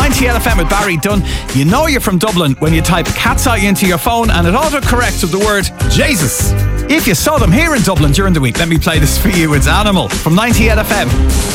98 FM with Barry Dunn. You know you're from Dublin when you type Cat's Eye into your phone and it autocorrects with the word Jesus. If you saw them here in Dublin during the week, let me play this for you. It's Animal from 98 FM.